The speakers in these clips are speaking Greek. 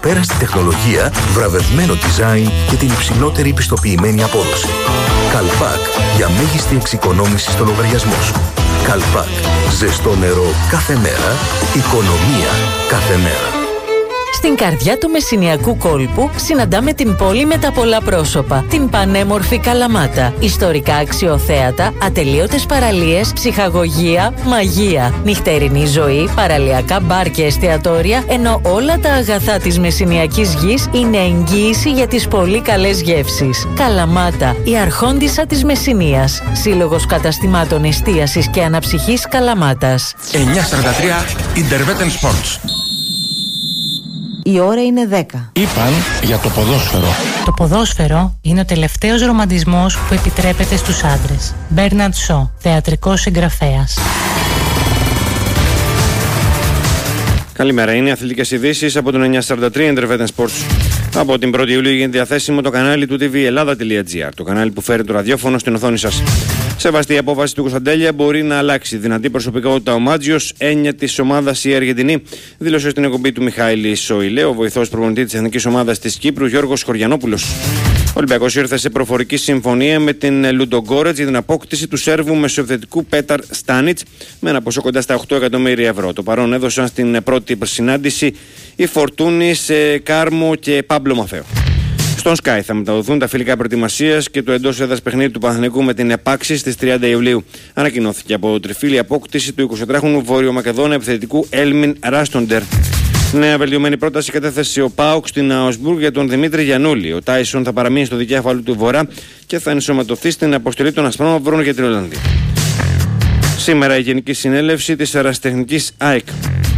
ξεπέραστη τεχνολογία, βραβευμένο design και την υψηλότερη πιστοποιημένη απόδοση. Καλπάκ, για μέγιστη εξοικονόμηση στο λογαριασμό σου. Καλπάκ, ζεστό νερό κάθε μέρα, οικονομία κάθε μέρα. Στην καρδιά του μεσσηνιακού κόλπου συναντάμε την πόλη με τα πολλά πρόσωπα. Την πανέμορφη Καλαμάτα. Ιστορικά αξιοθέατα, ατελείωτες παραλίες, ψυχαγωγία, μαγεία. Νυχτερινή ζωή, παραλιακά μπαρ και εστιατόρια, ενώ όλα τα αγαθά της μεσσηνιακής γης είναι εγγύηση για τις πολύ καλές γεύσεις. Καλαμάτα, η αρχόντισσα της Μεσσηνίας. Σύλλογος καταστημάτων εστίασης και αναψυχής Καλαμάτας. 9:43 Interveten Sports. Η ώρα είναι 10. Είπαν για το ποδόσφαιρο. Το ποδόσφαιρο είναι ο τελευταίος ρομαντισμός που επιτρέπεται στους άντρες. Μπέρναρντ Σο, θεατρικός συγγραφέας. Καλημέρα, είναι οι αθλητικές ειδήσεις από τον 943 Interveten Sports. Από την 1η Ιουλίου γίνεται διαθέσιμο το κανάλι του tvellada.gr, το κανάλι που φέρει το ραδιόφωνο στην οθόνη σας. Σεβαστή η απόφαση του Κωνσταντέλια, μπορεί να αλλάξει. Δυνατή προσωπικότητα ο Μάτζιος, έννοια της ομάδας η Αργεντινή, δήλωσε στην εκπομπή του Μιχάηλ Σόιλε, ο βοηθός προπονητή της Εθνικής Ομάδας της Κύπρου, Γιώργος Χωριανόπουλος. Ο Ολυμπιακός ήρθε σε προφορική συμφωνία με την Λουντογκόρετς για την απόκτηση του Σέρβου μεσοεπιθετικού Πέταρ Στάνιτς με ένα ποσό κοντά στα 8 εκατομμύρια ευρώ. Το παρόν έδωσαν στην πρώτη συνάντηση οι Φορτούνης, Κάρμο και Πάμπλο Μαφέο. Στον Sky θα μεταδοθούν τα φιλικά προετοιμασίας και το εντός έδρας παιχνίδι του Παναθηναϊκού με την Επάξη στις 30 Ιουλίου. Ανακοινώθηκε από το τριφύλι απόκτηση του 23χρονου Βόρειο-Μακεδόνα επιθετικού Έλμιν Ράστοντερ. Νέα βελτιωμένη πρόταση κατέθεσε ο ΠΑΟΚ στην Αουσμπουργκ για τον Δημήτρη Γιαννούλη. Ο Τάισον θα παραμείνει στο δικέφαλο του Βορρά και θα ενσωματωθεί στην αποστολή των Ασπρόμαυρων για την Ολλανδία. Σήμερα η Γενική Συνέλευση της Αεραστεχνικής ΑΕΚ.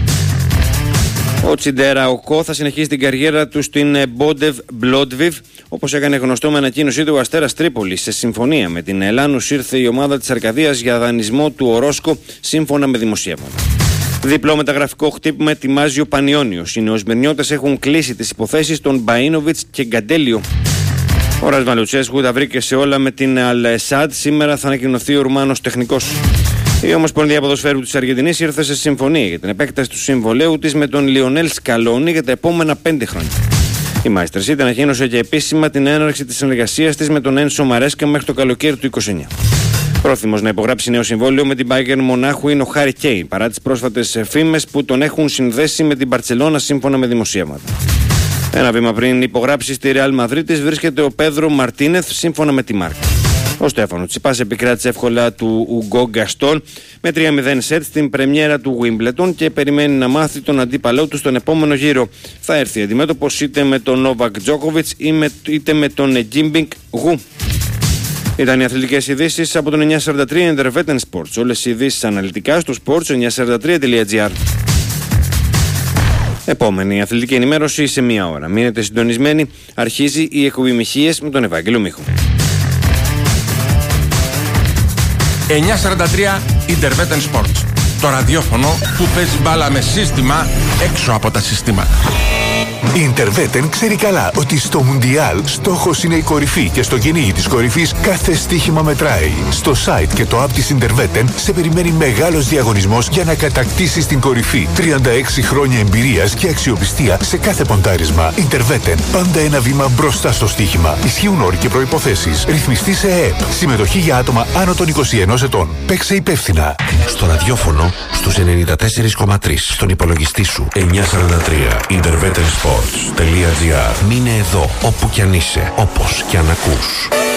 Ο Τσιντέρα Οκό θα συνεχίσει την καριέρα του στην Μπόντεβ Μπλόντβιβ, όπως έκανε γνωστό με ανακοίνωσή του ο Αστέρας Τρίπολης. Σε συμφωνία με την Ελάνους ήρθε η ομάδα της Αρκαδίας για δανεισμό του Ορόσκο, σύμφωνα με δημοσιεύματα. Διπλό μεταγραφικό χτύπημα ετοιμάζει ο Πανιόνιος. Οι νεοσμυρνιώτες έχουν κλείσει τις υποθέσεις των Μπαΐνοβιτς και Γκαντέλιο. Ο Ρασβάν Λουτσέσκου τα βρήκε σε όλα με την Αλ-Εσάντ. Σήμερα θα ανακοινωθεί ο Ρουμάνος τεχνικός. Η Ομοσπονδία Ποδοσφαίρου της Αργεντινής ήρθε σε συμφωνία για την επέκταση του συμβολαίου της με τον Λιονέλ Σκαλόνι για τα επόμενα 5 χρόνια. Η Manchester City ανακοίνωσε και επίσημα την έναρξη της συνεργασίας της με τον Ένσο Μαρέσκα μέχρι το καλοκαίρι του 2029. Πρόθυμος να υπογράψει νέο συμβόλαιο με την Bayern Μονάχου είναι ο Χάρι Κέιν, παρά τις πρόσφατες φήμες που τον έχουν συνδέσει με την Μπαρτσελώνα σύμφωνα με δημοσιεύματα. Ένα βήμα πριν υπογράψει στη Ρεάλ Μαδρίτης βρίσκεται ο Πέδρο Μαρτίνεθ σύμφωνα με τη Μάρκα. Ο Στέφανο Τσιπάς επικράτησε εύκολα του Ουγκό Γκαστόν με 3-0 σετ στην πρεμιέρα του Wimbledon και περιμένει να μάθει τον αντίπαλό του στον επόμενο γύρο. Θα έρθει αντιμέτωπος είτε με τον Νόβακ Τζόκοβιτς είτε με τον Τζίμπινγκ Γου. Ήταν οι αθλητικές ειδήσεις από τον 943 Interveten Sports. Όλες οι ειδήσεις αναλυτικά στο sports943.gr. Επόμενη αθλητική ενημέρωση σε μία ώρα. Μείνετε συντονισμένοι. Αρχίζει η εκπομπή Μιχίες με τον Ευάγγελο Μίχο. 943 Interveten Sports. Το ραδιόφωνο που παίζει μπάλα με σύστημα έξω από τα συστήματα. Η Interveten ξέρει καλά ότι στο Μουντιάλ στόχος είναι η κορυφή και στο κυνήγι της κορυφής κάθε στοίχημα μετράει. Στο site και το app της Interveten σε περιμένει μεγάλος διαγωνισμός για να κατακτήσεις την κορυφή. 36 χρόνια εμπειρίας και αξιοπιστία σε κάθε ποντάρισμα. Interveten, πάντα ένα βήμα μπροστά στο στοίχημα. Ισχύουν όροι και προϋποθέσεις. Ρυθμιστή σε ΕΕΠ. Συμμετοχή για άτομα άνω των 21 ετών. Παίξε υπεύθυνα. Στο ραδιόφωνο στους 94,3. Στον υπολογιστή σου 943 Interveten Sports.gr. Μείνε εδώ όπου κι αν είσαι, όπως κι αν ακούς.